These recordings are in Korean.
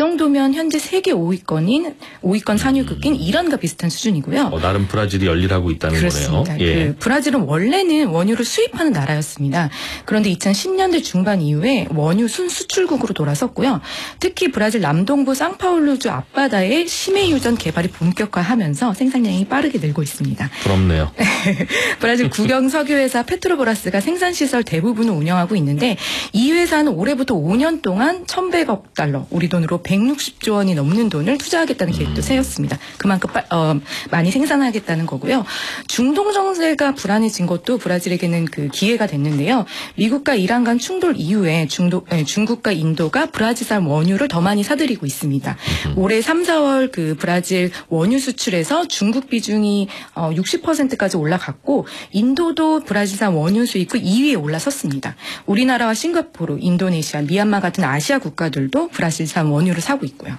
정도면 현재 세계 5위권 산유국인 이란과 비슷한 수준이고요. 나름 브라질이 열일하고 있다는 그렇습니다. 거네요. 예. 브라질은 원래는 원유를 수입하는 나라였습니다. 그런데 2010년대 중반 이후에 원유 순수출국으로 돌아섰고요. 특히 브라질 남동부 상파울루주 앞바다의 심해유전 개발이 본격화하면서 생산량이 빠르게 늘고 있습니다. 부럽네요. 브라질 국영 석유회사 페트로브라스가 생산시설 대부분을 운영하고 있는데 이 회사는 올해부터 5년 동안 1,100억 달러, 우리 돈으로 160조 원이 넘는 돈을 투자하겠다는 계획도 세웠습니다. 그만큼 많이 생산하겠다는 거고요. 중동 정세가 불안해진 것도 브라질에게는 그 기회가 됐는데요. 미국과 이란 간 충돌 이후에 중국과 인도가 브라질산 원유를 더 많이 사들이고 있습니다. 올해 3, 4월 그 브라질 원유 수출에서 중국 비중이 60%까지 올라갔고 인도도 브라질산 원유 수입국 2위에 올라섰습니다. 우리나라와 싱가포르, 인도네시아, 미얀마 같은 아시아 국가들도 브라질산 원유를 사고 있고요.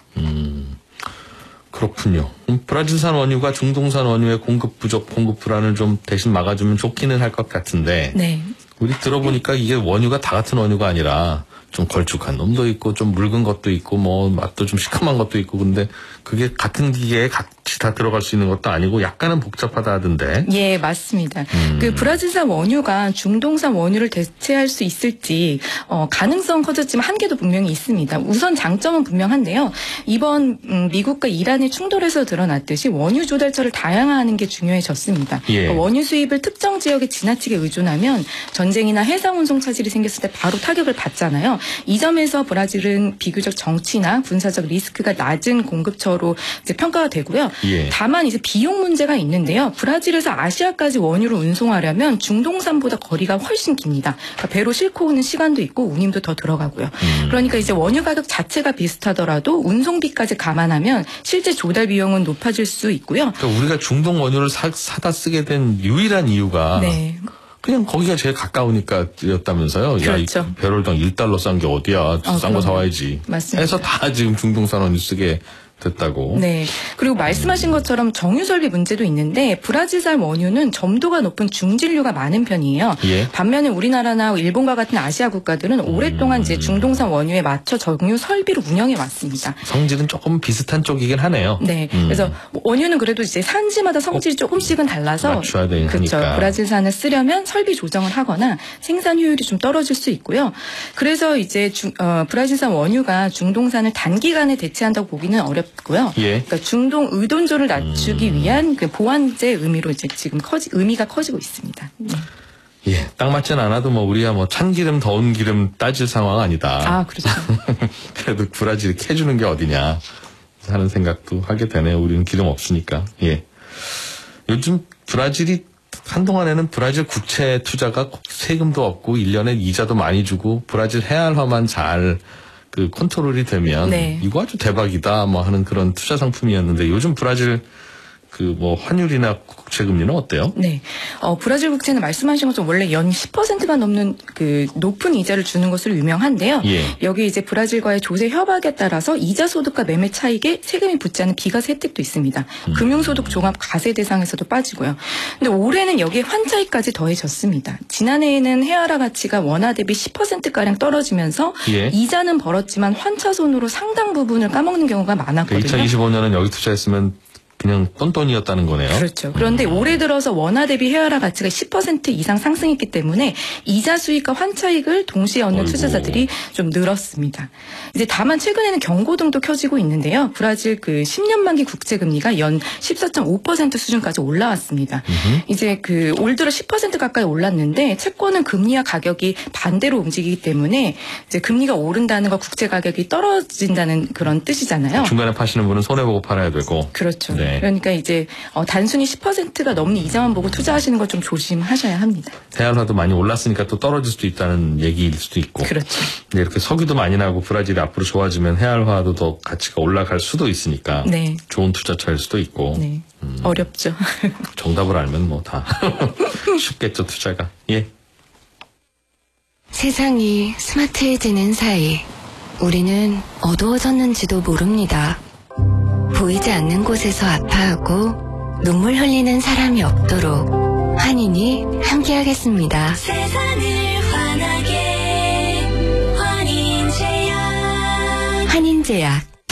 그렇군요. 브라질산 원유가 중동산 원유의 공급 부족, 공급 불안을 좀 대신 막아주면 좋기는 할 것 같은데 네. 우리 들어보니까 이게 원유가 다 같은 원유가 아니라 좀 걸쭉한 놈도 있고 좀 묽은 것도 있고 뭐 맛도 좀 시큼한 것도 있고 근데 그게 같은 기계에 같이 다 들어갈 수 있는 것도 아니고 약간은 복잡하다 하던데. 예, 맞습니다. 그 브라질산 원유가 중동산 원유를 대체할 수 있을지 가능성 커졌지만 한계도 분명히 있습니다. 우선 장점은 분명한데요. 이번 미국과 이란의 충돌에서 드러났듯이 원유 조달처를 다양화하는 게 중요해졌습니다. 예. 원유 수입을 특정 지역에 지나치게 의존하면 전쟁이나 해상 운송 차질이 생겼을 때 바로 타격을 받잖아요. 이 점에서 브라질은 비교적 정치나 군사적 리스크가 낮은 공급처로 이제 평가가 되고요. 예. 다만 이제 비용 문제가 있는데요. 브라질에서 아시아까지 원유를 운송하려면 중동산보다 거리가 훨씬 깁니다. 그러니까 배로 싣고 오는 시간도 있고 운임도 더 들어가고요. 그러니까 이제 원유 가격 자체가 비슷하더라도 운송비까지 감안하면 실제 조달 비용은 높아질 수 있고요. 그러니까 우리가 중동 원유를 사다 쓰게 된 유일한 이유가 네. 그냥 거기가 제일 가까우니까였다면서요. 그렇죠. 야, 배럴당 1달러 싼 게 어디야. 싼 거 사와야지. 맞습니다. 해서 다 지금 중동산 원유 쓰게 됐다고. 네. 그리고 말씀하신 것처럼 정유 설비 문제도 있는데 브라질산 원유는 점도가 높은 중진류가 많은 편이에요. 예. 반면에 우리나라나 일본과 같은 아시아 국가들은 오랫동안 이제 중동산 원유에 맞춰 정유 설비를 운영해 왔습니다. 성질은 조금 비슷한 쪽이긴 하네요. 네. 그래서 원유는 그래도 이제 산지마다 성질이 조금씩은 달라서 맞춰야 되니까. 그렇죠. 브라질산을 쓰려면 설비 조정을 하거나 생산 효율이 좀 떨어질 수 있고요. 그래서 이제 브라질산 원유가 중동산을 단기간에 대체한다고 보기는 어렵고요. 예. 그러니까 중동 의존도를 낮추기 위한 그 보완제 의미로 이제 지금 의미가 커지고 있습니다. 예, 딱 맞진 않아도 뭐 우리야 뭐 찬기름 더운 기름 따질 상황 아니다. 아, 그렇죠. 그래도 브라질이 캐주는 게 어디냐 하는 생각도 하게 되네요. 우리는 기름 없으니까. 예. 요즘 브라질이 한동안에는 브라질 국채 투자가 세금도 없고 1년에 이자도 많이 주고 브라질 해알화만 잘 그 컨트롤이 되면 네. 이거 아주 대박이다 뭐 하는 그런 투자 상품이었는데 요즘 브라질 그 뭐 환율이나 국채 금리는 어때요? 네. 브라질 국채는 말씀하신 것처럼 원래 연 10%가 넘는 그 높은 이자를 주는 것으로 유명한데요. 예. 여기 이제 브라질과의 조세 협약에 따라서 이자 소득과 매매 차익에 세금이 붙지 않은 비과세 혜택도 있습니다. 금융소득 종합 과세 대상에서도 빠지고요. 근데 올해는 여기에 환차익까지 더해졌습니다. 지난해에는 헤아라 가치가 원화 대비 10%가량 떨어지면서 예. 이자는 벌었지만 환차손으로 상당 부분을 까먹는 경우가 많았거든요. 2025년은 여기 투자했으면 그냥 똔똔이었다는 거네요. 그렇죠. 그런데 올해 들어서 원화 대비 헤아라 가치가 10% 이상 상승했기 때문에 이자 수익과 환차익을 동시에 얻는 어이구. 투자자들이 좀 늘었습니다. 이제 다만 최근에는 경고등도 켜지고 있는데요. 브라질 그 10년 만기 국채 금리가 연 14.5% 수준까지 올라왔습니다. 이제 그 올 들어 10% 가까이 올랐는데 채권은 금리와 가격이 반대로 움직이기 때문에 이제 금리가 오른다는 거 국채 가격이 떨어진다는 그런 뜻이잖아요. 중간에 파시는 분은 손해보고 팔아야 되고. 그렇죠. 네. 그러니까 이제 단순히 10%가 넘는 이자만 보고 투자하시는 걸 좀 조심하셔야 합니다. 대한화도 많이 올랐으니까 또 떨어질 수도 있다는 얘기일 수도 있고. 그렇죠. 네, 이렇게 석유도 많이 나고 브라질이 앞으로 좋아지면 해알화도 더 가치가 올라갈 수도 있으니까 네. 좋은 투자처일 수도 있고. 네. 어렵죠. 정답을 알면 뭐 다 쉽겠죠, 투자가. 예. 세상이 스마트해지는 사이 우리는 어두워졌는지도 모릅니다. 보이지 않는 곳에서 아파하고 눈물 흘리는 사람이 없도록 환인이 함께하겠습니다. 세상을 환하게 환인제약. 환인제약